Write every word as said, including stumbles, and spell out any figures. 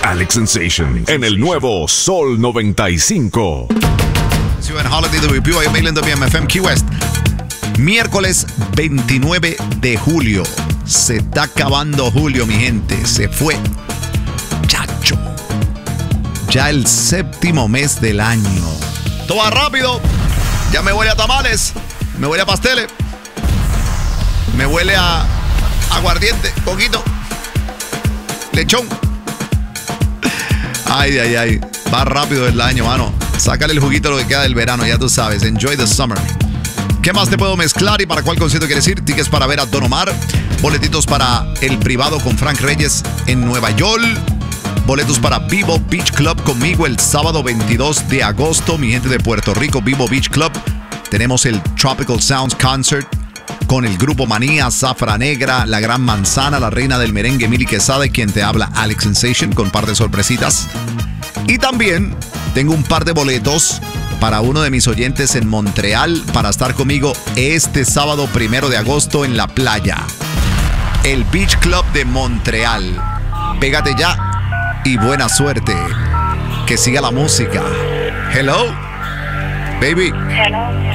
Alex Sensation en el nuevo Sol noventa y cinco. En Holiday W P, I am Mailing W M F M Key West. Miércoles veintinueve de julio. Se está acabando julio, mi gente. Se fue. Chacho. Ya el séptimo mes del año. Todo va rápido. Ya me huele a tamales. Me huele a pasteles. Me huele a aguardiente. Poquito. Lechón. Ay, ay, ay. Va rápido el año, mano. Sácale el juguito a lo que queda del verano, ya tú sabes. Enjoy the summer. ¿Qué más te puedo mezclar y para cuál concierto quieres ir? Tickets para ver a Don Omar. Boletitos para el privado con Frank Reyes en Nueva York. Boletos para Vivo Beach Club conmigo el sábado veintidós de agosto. Mi gente de Puerto Rico, Vivo Beach Club. Tenemos el Tropical Sounds Concert con el grupo Manía, Zafra Negra, La Gran Manzana, la reina del merengue Mili Quesada y quien te habla Alex Sensation con un par de sorpresitas. Y también tengo un par de boletos para uno de mis oyentes en Montreal para estar conmigo este sábado primero de agosto en la playa. El Beach Club de Montreal. Pégate ya y buena suerte. Que siga la música. Hello, baby. Hello.